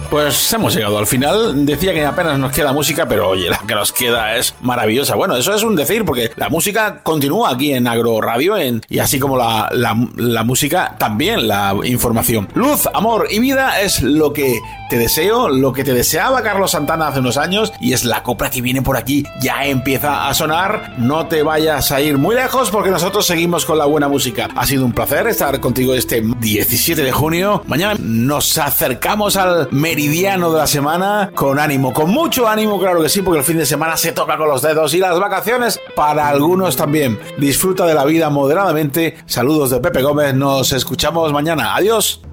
Pues hemos llegado al final. Decía que apenas nos queda música, pero oye, la que nos queda es maravillosa. Bueno, eso es un decir, porque la música continúa aquí en Agro Radio, y así como la música, también la información. Luz, amor y vida es lo que te deseo, lo que te deseaba Carlos Santana hace unos años, y es la copla que viene por aquí. Ya empieza a sonar. No te vayas a ir muy lejos, porque nosotros seguimos con la buena música. Ha sido un placer estar contigo este 17 de junio. Mañana nos acercamos al meridiano de la semana con ánimo, con mucho ánimo, claro que sí, porque el fin de semana se toca con los dedos y las vacaciones para algunos también. Disfruta de la vida moderadamente. Saludos de Pepe Gómez. Nos escuchamos mañana. Adiós.